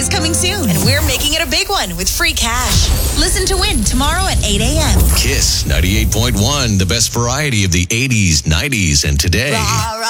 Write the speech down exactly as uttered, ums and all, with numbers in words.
is coming soon, and we're making it a big one with free cash. Listen to Win tomorrow at eight a.m. Kiss ninety-eight point one, the best variety of the eighties, nineties, and today. Rah, rah.